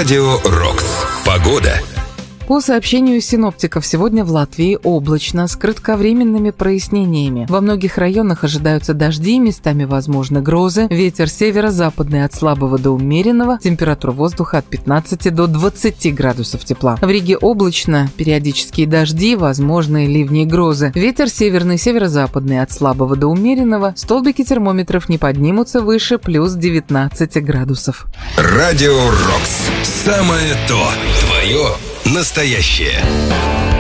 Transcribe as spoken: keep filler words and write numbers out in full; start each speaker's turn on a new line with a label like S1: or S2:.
S1: Радио Рокс. Погода.
S2: По сообщению синоптиков, сегодня в Латвии облачно, с кратковременными прояснениями. Во многих районах ожидаются дожди, местами возможны грозы. Ветер северо-западный от слабого до умеренного. Температура воздуха от пятнадцати до двадцати градусов тепла. В Риге облачно, периодические дожди, возможные ливни и грозы. Ветер северный, северо-западный от слабого до умеренного. Столбики термометров не поднимутся выше плюс девятнадцати градусов.
S1: Радио Рокс. Самое то. Твое настоящее.